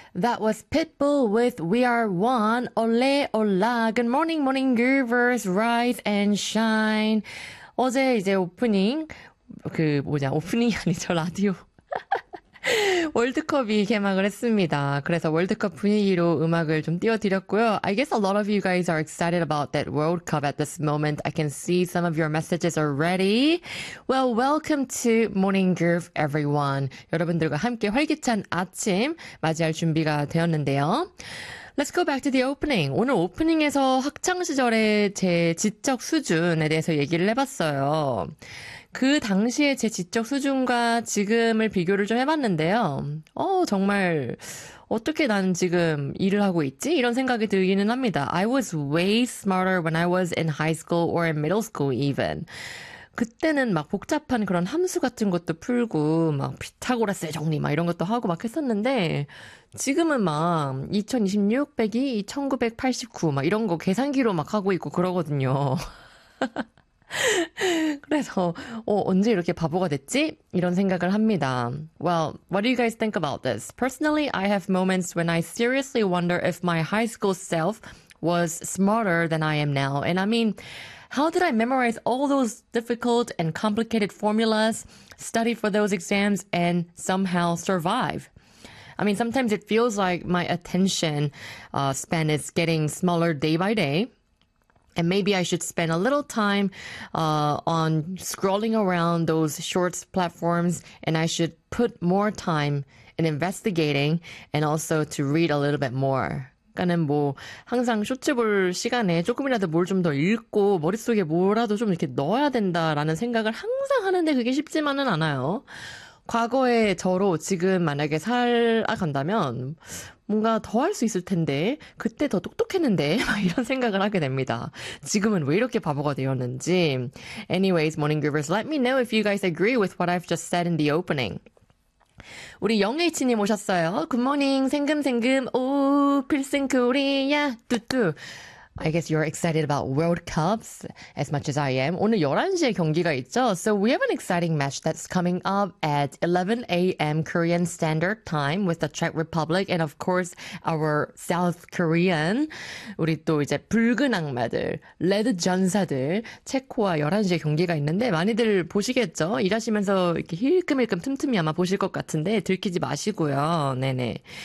That was Pitbull with We Are One. Ole, hola. Good morning, morning, groovers. Rise and shine. 어제 이제 오프닝, 오프닝이 아니죠, 라디오. 월드컵이 개막을 했습니다. 그래서 월드컵 분위기로 음악을 좀 띄워드렸고요. I guess a lot of you guys are excited about that World Cup at this moment. I can see some of your messages already. Well, welcome to Morning Groove, everyone. 여러분들과 함께 활기찬 아침 맞이할 준비가 되었는데요. Let's go back to the opening. 오늘 오프닝에서 학창시절의 제 지적 수준에 대해서 얘기를 해봤어요. 그 당시에 제 지적 수준과 지금을 비교를 좀 해봤는데요. 정말 어떻게 나는 지금 일을 하고 있지? 이런 생각이 들기는 합니다. I was way smarter when I was in high school or in middle school even. 그때는 막 복잡한 그런 함수 같은 것도 풀고 막 피타고라스의 정리 막 이런 것도 하고 막 했었는데 지금은 막 2026 빼기 1989 막 이런 거 계산기로 막 하고 있고 그러거든요. 그래서 언제 이렇게 바보가 됐지? 이런 생각을 합니다. Well, what do you guys think about this? Personally, I have moments when I seriously wonder if my high school self was smarter than I am now. And I mean, how did I memorize all those difficult and complicated formulas, study for those exams, and somehow survive? I mean, sometimes it feels like my attention span is getting smaller day by day. And maybe I should spend a little time on scrolling around those shorts platforms, and I should put more time in investigating and also to read a little bit more. 그러니까는 항상 쇼츠 볼 시간에 조금이라도 뭘 좀 더 읽고 머릿속에 뭐라도 좀 이렇게 넣어야 된다라는 생각을 항상 하는데 그게 쉽지만은 않아요. 과거의 저로 지금 만약에 살아간다면 뭔가 더 할 수 있을 텐데 그때 더 똑똑했는데 막 이런 생각을 하게 됩니다. 지금은 왜 이렇게 바보가 되었는지. Anyways, Morning Groovers, let me know if you guys agree with what I've just said in the opening. 우리 영H님 오셨어요. 굿모닝 생금생금 오 필승 코리아 뚜뚜. I guess you're excited about World Cups as much as I am. 오늘 11시에 경기가 있죠. So we have an exciting match that's coming up at 11 a.m. Korean Standard Time with the Czech Republic and of course our South Korean. 우리 또 이제 붉은 악마들, 레드 전사들, 체코와 11시에 경기가 있는데 많이들 보시겠죠? 일하시면서 이렇게 힐끔힐끔 틈틈이 아마 보실 것 같은데 들키지 마시고요. 네네.